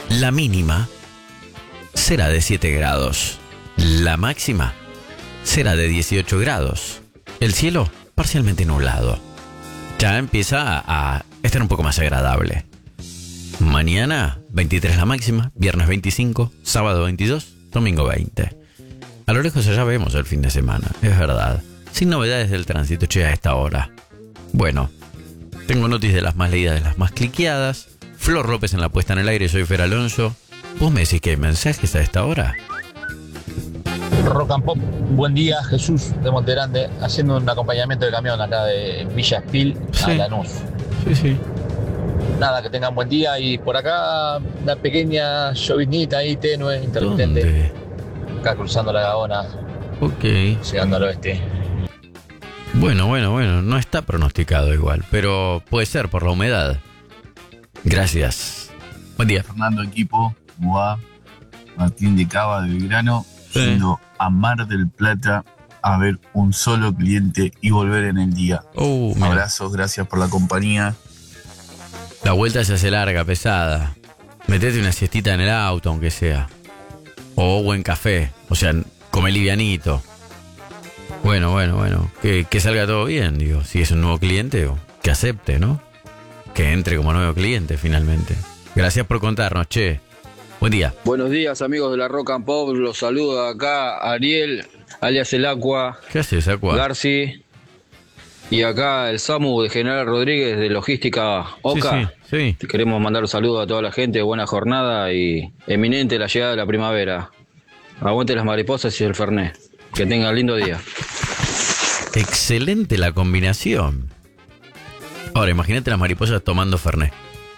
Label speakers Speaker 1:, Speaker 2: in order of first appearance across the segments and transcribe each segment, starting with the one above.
Speaker 1: La mínima será de 7 grados. La máxima será de 18 grados. El cielo parcialmente nublado. Ya empieza a estar un poco más agradable. Mañana 23 la máxima, viernes 25, sábado 22, domingo 20. A lo lejos allá vemos el fin de semana, es verdad. Sin novedades del tránsito, che, a esta hora. Bueno, tengo noticias de las más leídas, de las más cliqueadas. Flor López en la puesta en el aire, soy Fer Alonso. ¿Vos me decís que hay mensajes a esta hora?
Speaker 2: Rock and Pop, buen día, Jesús de Montegrande, haciendo un acompañamiento de camión acá de Villa Espil a Lanús.
Speaker 1: Sí.
Speaker 2: Nada, que tengan buen día y por acá una pequeña llovinita ahí tenue, intermitente.
Speaker 1: ¿Dónde?
Speaker 2: Acá cruzando la Gaona,
Speaker 1: Ok.
Speaker 2: llegando al oeste.
Speaker 1: Bueno, no está pronosticado igual, pero puede ser por la humedad. Gracias. Buen día.
Speaker 3: Fernando, equipo, ¿cómo va? Martín de Cava de Belgrano, yendo a Mar del Plata a ver un solo cliente y volver en el día.
Speaker 1: Mira.
Speaker 3: Abrazos, gracias por la compañía.
Speaker 1: La vuelta se hace larga, pesada. Metete una siestita en el auto, aunque sea. O buen café, o sea, come livianito. Bueno. Que salga todo bien, digo. Si es un nuevo cliente, que acepte, ¿no? Que entre como nuevo cliente, finalmente. Gracias por contarnos, che. Buen día.
Speaker 4: Buenos días, amigos de la Rock and Pop. Los saludo acá Ariel, alias El Aqua.
Speaker 1: ¿Qué haces, Aqua?
Speaker 4: Garci. Y acá el Samu de General Rodríguez de Logística Oca.
Speaker 1: Sí.
Speaker 4: Queremos mandar un saludo a toda la gente. Buena jornada y eminente la llegada de la primavera. Aguante las mariposas y el Fernet. Que tengan lindo día.
Speaker 1: Excelente la combinación. Ahora, imagínate las mariposas tomando Fernet.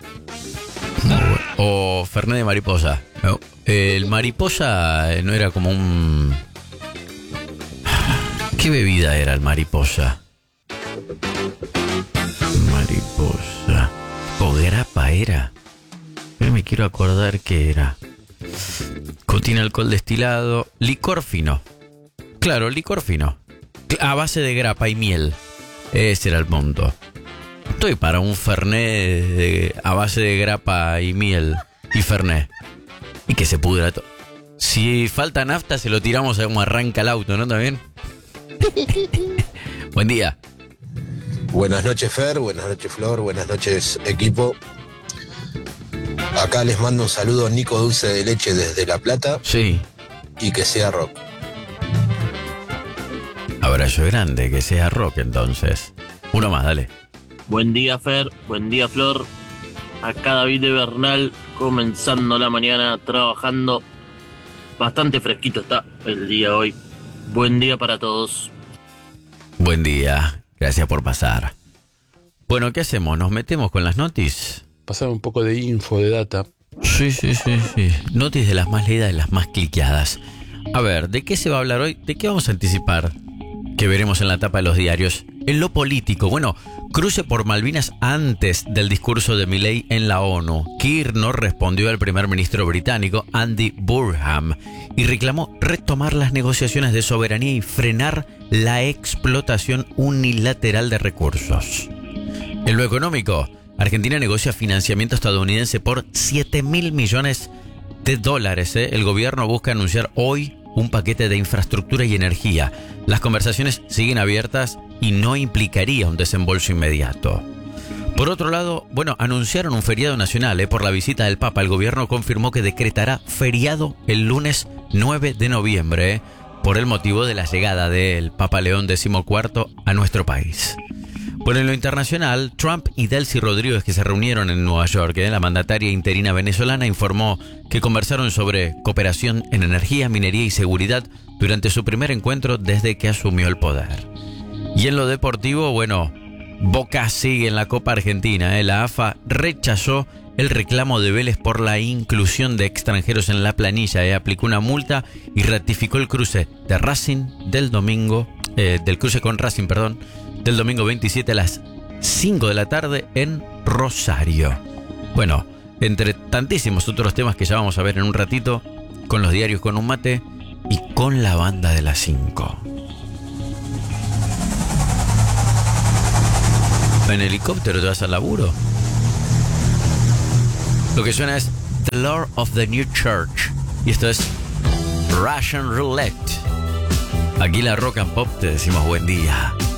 Speaker 1: O Fernet de mariposa. No, el mariposa no era como un... ¿Qué bebida era el mariposa? Mariposa. ¿O grapa era? Yo me quiero acordar qué era. Contiene alcohol destilado. Licor fino. Claro, licor fino. A base de grapa y miel. Ese era el punto. Estoy para un Fernet a base de grapa y miel y Fernet. Y que se pudra todo. Si falta nafta, se lo tiramos a como arranca el auto, ¿no? ¿También? Buen día.
Speaker 5: Buenas noches, Fer. Buenas noches, Flor. Buenas noches, equipo. Acá les mando un saludo a Nico Dulce de Leche desde La Plata.
Speaker 1: Sí.
Speaker 5: Y que sea rock.
Speaker 1: Abrazo grande, que sea rock entonces. Uno más, dale.
Speaker 6: Buen día, Fer. Buen día, Flor. Acá David de Bernal, comenzando la mañana, trabajando. Bastante fresquito está el día hoy. Buen día para todos.
Speaker 1: Buen día. Gracias por pasar. Bueno, ¿qué hacemos? ¿Nos metemos con las noticias?
Speaker 7: Pasar un poco de info, de data.
Speaker 1: Sí. Noticias de las más leídas, de las más cliqueadas. A ver, ¿de qué se va a hablar hoy? ¿De qué vamos a anticipar? Que veremos en la tapa de los diarios. En lo político, bueno, cruce por Malvinas antes del discurso de Milei en la ONU. Keir no respondió al primer ministro británico, Andy Burnham, y reclamó retomar las negociaciones de soberanía y frenar la explotación unilateral de recursos. En lo económico, Argentina negocia financiamiento estadounidense por $7.000 millones. El gobierno busca anunciar hoy un paquete de infraestructura y energía. Las conversaciones siguen abiertas y no implicaría un desembolso inmediato. Por otro lado, anunciaron un feriado nacional por la visita del Papa. El gobierno confirmó que decretará feriado el lunes 9 de noviembre por el motivo de la llegada del Papa León XIV a nuestro país. Bueno, en lo internacional, Trump y Delcy Rodríguez, que se reunieron en Nueva York, la mandataria interina venezolana, informó que conversaron sobre cooperación en energía, minería y seguridad durante su primer encuentro desde que asumió el poder. Y en lo deportivo, Boca sigue en la Copa Argentina. La AFA rechazó el reclamo de Vélez por la inclusión de extranjeros en la planilla. Aplicó una multa y ratificó el cruce de Racing del cruce con Racing, del domingo 27 a las 5 de la tarde en Rosario. Bueno, entre tantísimos otros temas que ya vamos a ver en un ratito, con los diarios con un mate y con la banda de las 5. ¿En helicóptero te vas al laburo? Lo que suena es The Lord of the New Church. Y esto es Russian Roulette. Aquí la Rock and Pop te decimos buen día.